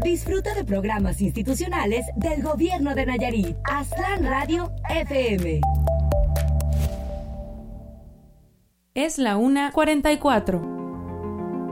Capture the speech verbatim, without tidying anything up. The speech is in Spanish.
Disfruta de programas institucionales del Gobierno de Nayarit. Aztlán Radio F M. Es la una cuarenta y cuatro.